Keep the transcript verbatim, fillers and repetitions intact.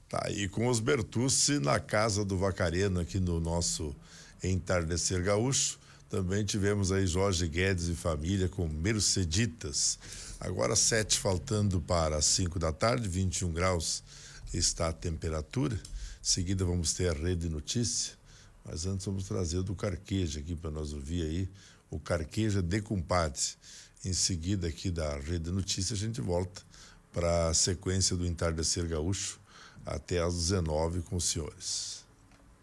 Tá aí com os Bertucci na casa do Vacareno aqui no nosso Entardecer Gaúcho. Também tivemos aí Jorge Guedes e família com Merceditas. Agora sete faltando para cinco da tarde, vinte e um graus está a temperatura. Em seguida vamos ter a Rede Notícia, mas antes vamos trazer do Carqueja aqui para nós ouvir aí o Carqueja de Compadre. Em seguida aqui da Rede Notícia a gente volta para a sequência do Entardecer Gaúcho até às dezenove com os senhores.